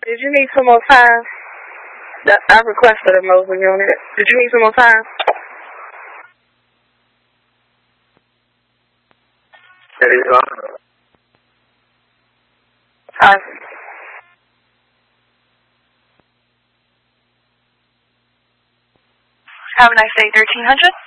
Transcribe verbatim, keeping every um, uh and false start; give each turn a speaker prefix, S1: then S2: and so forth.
S1: Did you need some more time? That I requested a mobile unit. Did you need some more time?
S2: There you go.
S1: Hi.
S3: Have a nice day, thirteen hundred.